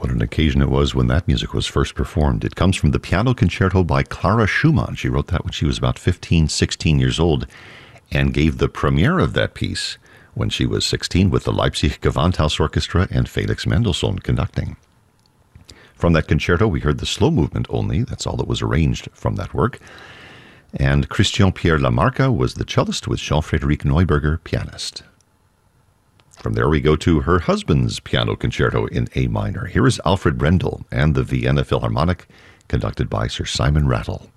What an occasion it was when that music was first performed. It comes from the Piano Concerto by Clara Schumann. She wrote that when she was about 15, 16 years old and gave the premiere of that piece when she was 16 with the Leipzig Gewandhaus Orchestra and Felix Mendelssohn conducting. From that concerto, we heard the slow movement only. That's all that was arranged from that work. And Christian-Pierre Lamarca was the cellist with Jean-Frédéric Neuberger, pianist. From there we go to her husband's piano concerto in A minor. Here is Alfred Brendel and the Vienna Philharmonic, conducted by Sir Simon Rattle.